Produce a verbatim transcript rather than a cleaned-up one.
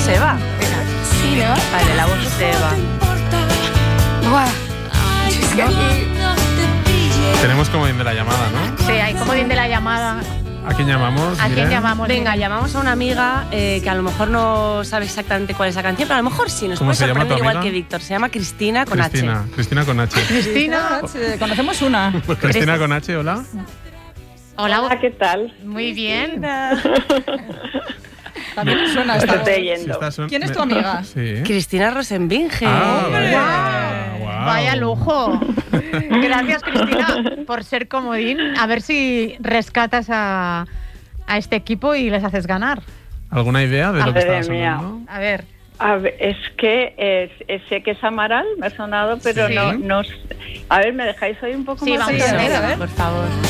es Eva. Sí, ¿no? Vale, la voz es de Eva. Buah. Es que aquí... Tenemos comodín de la llamada, ¿no? Sí, hay comodín de la llamada. ¿A quién llamamos? ¿A quién Miren? llamamos? Venga, llamamos a una amiga eh, que a lo mejor no sabe exactamente cuál es la canción, pero a lo mejor sí, nos ¿Cómo puede se llama sorprender tu igual amiga? que Víctor. Se llama Cristina con Cristina. H. Cristina con H. Cristina. Eh, Conocemos una. Cristina con H, hola. Hola, Hola, ¿qué tal? muy bien. También me suena Os esta estoy voz. oyendo. Si estás un- ¿Quién es tu me- amiga? Sí. Cristina Rosenbinge. Ah, vale. Guau, Guau. Vaya lujo. Gracias, Cristina, por ser comodín. A ver si rescatas a, a este equipo y les haces ganar. ¿Alguna idea de lo que Madre estabas mía. hablando? A ver. A ver, es que eh, eh, sé que es Amaral, me ha sonado, pero Sí. no, no. s- A ver, ¿me dejáis hoy un poco Sí, más? vamos de- a ver, a ver. Por favor.